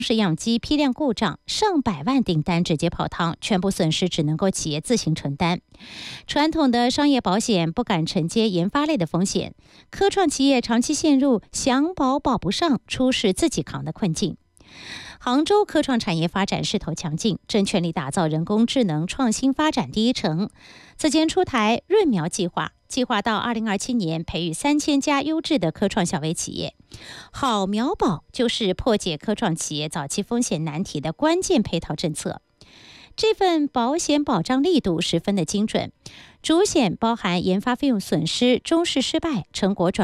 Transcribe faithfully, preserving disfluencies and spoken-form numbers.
式样机批量故障，上百万订单直接泡汤，全部损失只能够企业自行承担。传统的商业保险不敢承接研发类的风险，科创企业长期陷入想保保不上、出事自己扛的困境。杭州科创产业发展势头强劲，正全力打造人工智能创新发展第一城。此前出台润苗计划，计划到二零二七年培育三千家优质的科创小微企业。好苗保就是破解科创企业早期风险难题的关键配套政策。这份保险保障力度十分的精准，主险包含研发费用损失、终试失败、成果转